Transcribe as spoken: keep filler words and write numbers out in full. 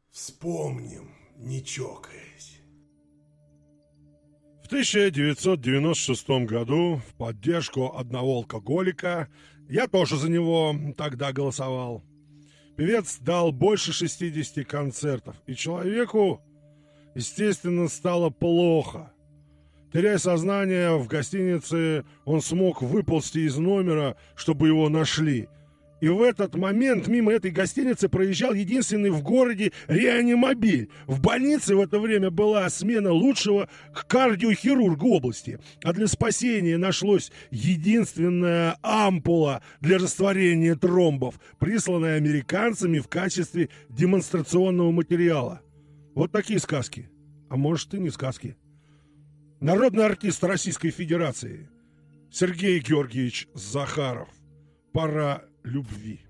Вспомним, не чокаясь. В тысяча девятьсот девяносто шестом году в поддержку одного алкоголика, я тоже за него тогда голосовал, певец дал больше шестидесяти концертов, и человеку, естественно, стало плохо. Теряя сознание, в гостинице он смог выползти из номера, чтобы его нашли. И в этот момент мимо этой гостиницы проезжал единственный в городе реанимобиль. В больнице в это время была смена лучшего кардиохирурга области. А для спасения нашлось единственная ампула для растворения тромбов, присланная американцами в качестве демонстрационного материала. Вот такие сказки. А может, и не сказки. Народный артист Российской Федерации Сергей Георгиевич Захаров. Пора любви.